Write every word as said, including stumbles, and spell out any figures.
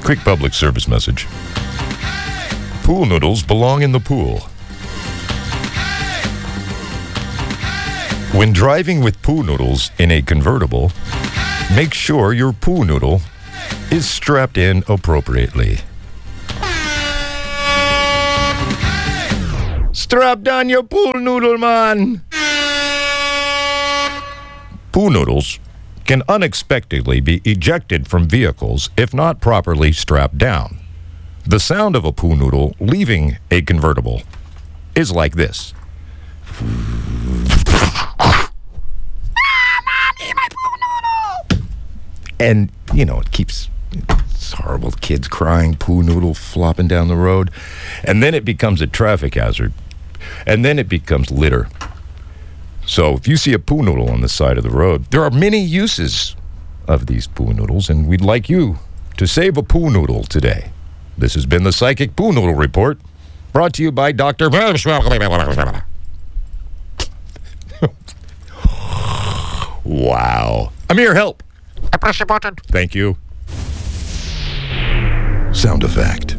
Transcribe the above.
Quick public service message. Pool noodles belong in the pool. When driving with poo noodles in a convertible, make sure your poo noodle is strapped in appropriately. Strap down your pool noodle, man! Poo noodles can unexpectedly be ejected from vehicles if not properly strapped down. The sound of a poo noodle leaving a convertible is like this. And, you know, it keeps, it's horrible, kids crying, poo noodle flopping down the road. And then it becomes a traffic hazard. And then it becomes litter. So if you see a poo noodle on the side of the road, there are many uses of these poo noodles, and we'd like you to save a poo noodle today. This has been the Psychic Poo Noodle Report, brought to you by Doctor Wow. I'm here, help. I press the button. Thank you. Sound effect.